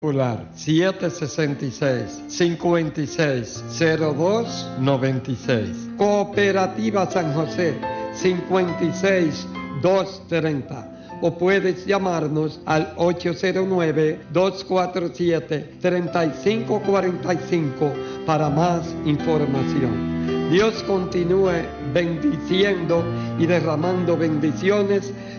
766-5602-96. Cooperativa San José 56230. O puedes llamarnos al 809-247-3545 para más información. Dios continúe bendiciendo y derramando bendiciones